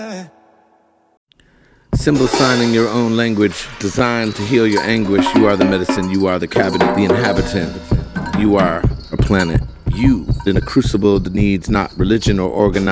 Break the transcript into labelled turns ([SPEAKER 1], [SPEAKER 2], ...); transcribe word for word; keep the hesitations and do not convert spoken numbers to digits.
[SPEAKER 1] Symbol signing your own language, designed to heal your anguish. You are the medicine, you are the cabinet, the inhabitant. You are a planet. You, in a crucible that needs not religion or organized